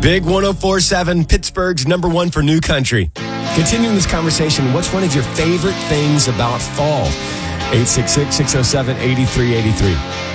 Big 104.7, Pittsburgh's number one for new country. Continuing this conversation, what's one of your favorite things about fall? 866-607-8383.